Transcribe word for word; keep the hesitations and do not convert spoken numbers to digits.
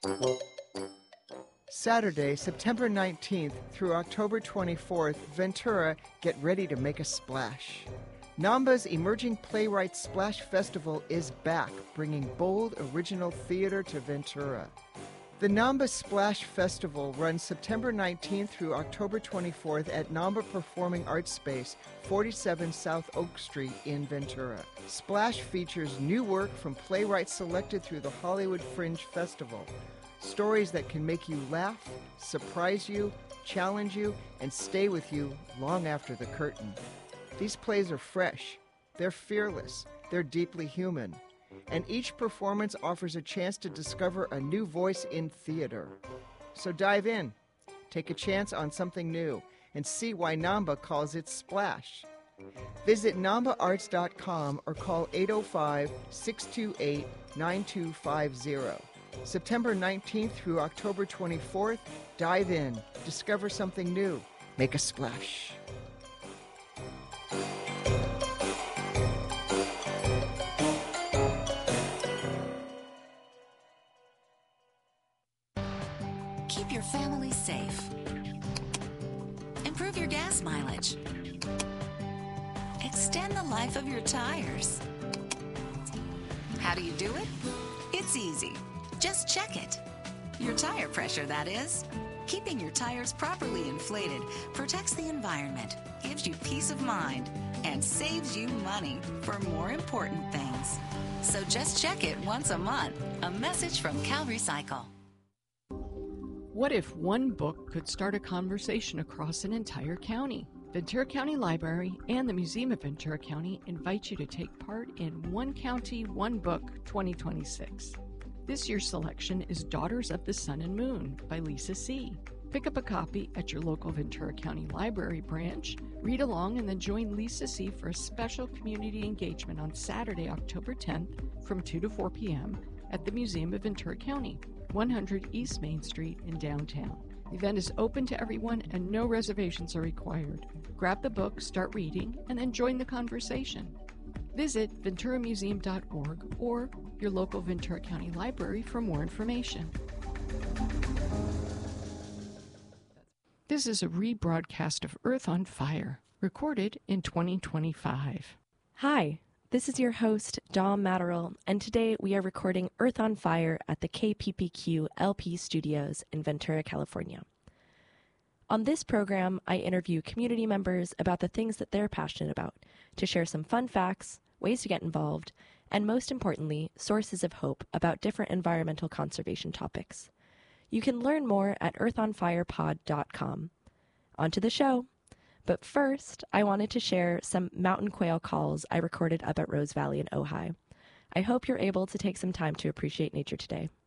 Saturday, September nineteenth through October twenty-fourth, Ventura, get ready to make a splash. NAMBA's Emerging Playwrights Splash Festival is back, bringing bold, original theater to Ventura. The NAMBA Splash Festival runs September nineteenth through October twenty-fourth at NAMBA Performing Arts Space, forty-seven South Oak Street in Ventura. Splash features new work from playwrights selected through the Hollywood Fringe Festival. Stories that can make you laugh, surprise you, challenge you, and stay with you long after the curtain. These plays are fresh, they're fearless, they're deeply human, and each performance offers a chance to discover a new voice in theater. So dive in, take a chance on something new, and see why NAMBA calls it Splash. Visit namba arts dot com or call eight oh five, six two eight, nine two five zero. September nineteenth through October twenty-fourth, dive in, discover something new, make a splash. Keep your family safe. Improve your gas mileage. Extend the life of your tires. How do you do it? It's easy. Just check it. Your tire pressure, that is. Keeping your tires properly inflated protects the environment, gives you peace of mind, and saves you money for more important things. So just check it once a month. A message from Cal Recycle. What if one book could start a conversation across an entire county? Ventura County Library and the Museum of Ventura County invite you to take part in One County, One Book twenty twenty-six. This year's selection is Daughters of the Sun and Moon by Lisa See. Pick up a copy at your local Ventura County Library branch, read along, and then join Lisa See for a special community engagement on Saturday, October tenth from two to four p.m. at the Museum of Ventura County, one hundred East Main Street in downtown. The event is open to everyone and no reservations are required. Grab the book, start reading, and then join the conversation. Visit ventura museum dot org or your local Ventura County Library for more information. This is a rebroadcast of Earth on Fire, recorded in twenty twenty-five. Hi, this is your host, Dom Matterall, and today we are recording Earth on Fire at the K P P Q L P Studios in Ventura, California. On this program, I interview community members about the things that they're passionate about, to share some fun facts, ways to get involved, and most importantly, sources of hope about different environmental conservation topics. You can learn more at earth on fire pod dot com. On to the show. But first, I wanted to share some mountain quail calls I recorded up at Rose Valley in Ojai. I hope you're able to take some time to appreciate nature today.